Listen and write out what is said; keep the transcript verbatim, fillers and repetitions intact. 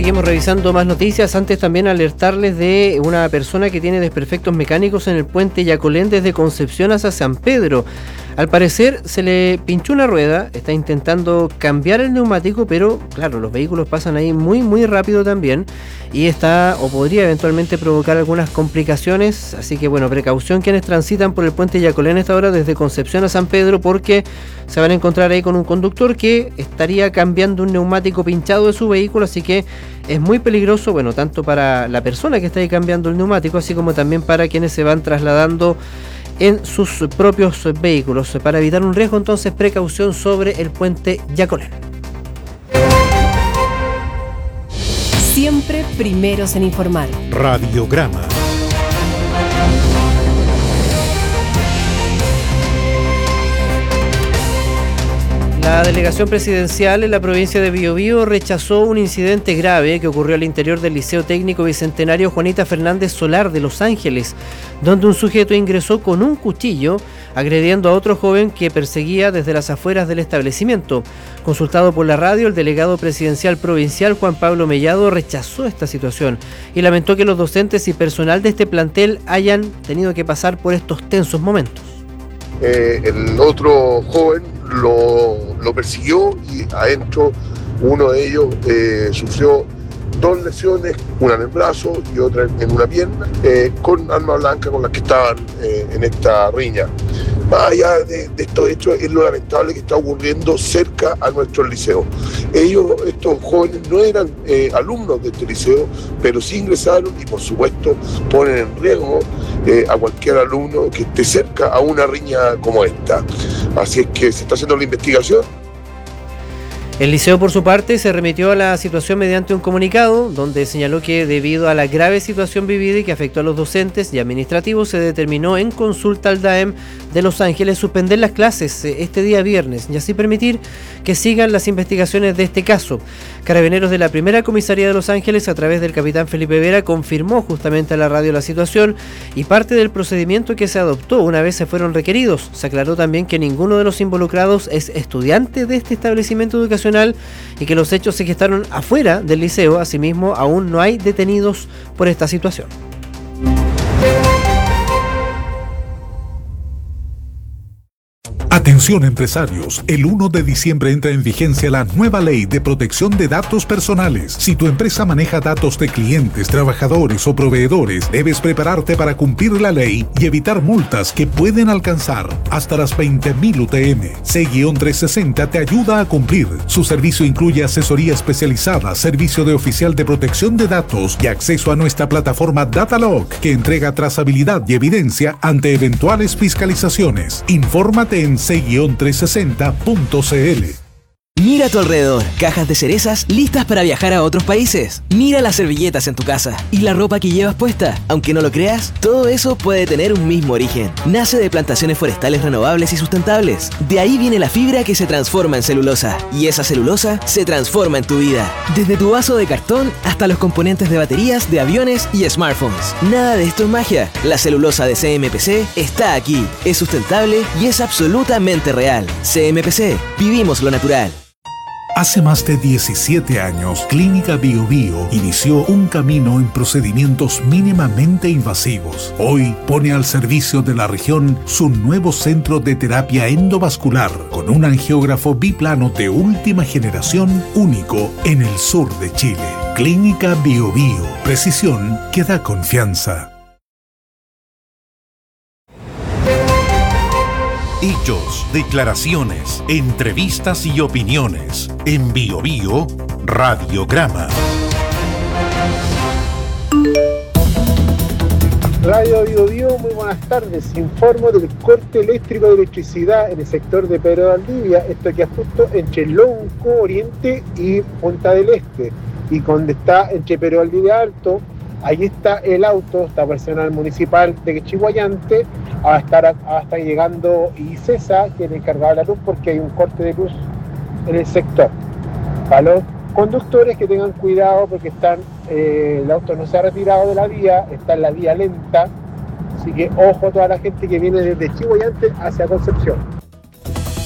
seguimos revisando más noticias. Antes también alertarles de una persona que tiene desperfectos mecánicos en el puente Yacolén desde Concepción hacia San Pedro. Al parecer se le pinchó una rueda, está intentando cambiar el neumático, pero claro, los vehículos pasan ahí muy muy rápido también y está o podría eventualmente provocar algunas complicaciones, así que bueno, precaución quienes transitan por el puente Yacolén a esta hora desde Concepción a San Pedro, porque se van a encontrar ahí con un conductor que estaría cambiando un neumático pinchado de su vehículo, así que es muy peligroso, bueno, tanto para la persona que está ahí cambiando el neumático, así como también para quienes se van trasladando en sus propios vehículos. Para evitar un riesgo, entonces, precaución sobre el puente Yacolén. Siempre primeros en informar. Radiograma. La delegación presidencial en la provincia de Biobío rechazó un incidente grave que ocurrió al interior del Liceo Técnico Bicentenario Juanita Fernández Solar de Los Ángeles, donde un sujeto ingresó con un cuchillo agrediendo a otro joven que perseguía desde las afueras del establecimiento. Consultado por la radio, el delegado presidencial provincial Juan Pablo Mellado rechazó esta situación y lamentó que los docentes y personal de este plantel hayan tenido que pasar por estos tensos momentos. Eh, el otro joven lo, lo persiguió y adentro uno de ellos eh, sufrió dos lesiones, una en el brazo y otra en una pierna, eh, con arma blanca con las que estaban eh, en esta riña. Más allá de, de estos hechos, es lo lamentable que está ocurriendo cerca a nuestro liceo. Ellos, estos jóvenes, no eran eh, alumnos de este liceo, pero sí ingresaron y por supuesto ponen en riesgo eh, a cualquier alumno que esté cerca a una riña como esta. Así es que se está haciendo la investigación. El liceo, por su parte, se remitió a la situación mediante un comunicado donde señaló que debido a la grave situación vivida y que afectó a los docentes y administrativos, se determinó en consulta al D A E M de Los Ángeles suspender las clases este día viernes y así permitir que sigan las investigaciones de este caso. Carabineros de la primera comisaría de Los Ángeles, a través del capitán Felipe Vera, confirmó justamente a la radio la situación y parte del procedimiento que se adoptó una vez se fueron requeridos. Se aclaró también que ninguno de los involucrados es estudiante de este establecimiento educacional y que los hechos se gestaron afuera del liceo. Asimismo, aún no hay detenidos por esta situación. Atención empresarios, el uno de diciembre entra en vigencia la nueva ley de protección de datos personales. Si tu empresa maneja datos de clientes, trabajadores o proveedores, debes prepararte para cumplir la ley y evitar multas que pueden alcanzar hasta las veinte mil U T M. C trescientos sesenta te ayuda a cumplir. Su servicio incluye asesoría especializada, servicio de oficial de protección de datos y acceso a nuestra plataforma Datalog, que entrega trazabilidad y evidencia ante eventuales fiscalizaciones. Infórmate en c trescientos sesenta punto c l. Mira a tu alrededor, cajas de cerezas listas para viajar a otros países. Mira las servilletas en tu casa y la ropa que llevas puesta. Aunque no lo creas, todo eso puede tener un mismo origen. Nace de plantaciones forestales renovables y sustentables. De ahí viene la fibra que se transforma en celulosa. Y esa celulosa se transforma en tu vida. Desde tu vaso de cartón hasta los componentes de baterías, de aviones y smartphones. Nada de esto es magia. La celulosa de C M P C está aquí. Es sustentable y es absolutamente real. C M P C, vivimos lo natural. Hace más de diecisiete años, Clínica Biobío inició un camino en procedimientos mínimamente invasivos. Hoy pone al servicio de la región su nuevo centro de terapia endovascular con un angiógrafo biplano de última generación único en el sur de Chile. Clínica Biobío, precisión que da confianza. Hechos, declaraciones, entrevistas y opiniones. En Biobío, Radiograma. Radio Biobío, muy buenas tardes. Informo del corte eléctrico de electricidad en el sector de Pedro Valdivia. Esto queda justo entre Lonco Oriente y Punta del Este. Y donde está entre Pedro Valdivia Alto, ahí está el auto, está personal municipal de Quechihuayante, va a estar, va a estar llegando ICESA, que es el encargado de la luz, porque hay un corte de luz en el sector. Para los conductores que tengan cuidado, porque están, eh, el auto no se ha retirado de la vía, está en la vía lenta, así que ojo a toda la gente que viene desde Chihuayante hacia Concepción.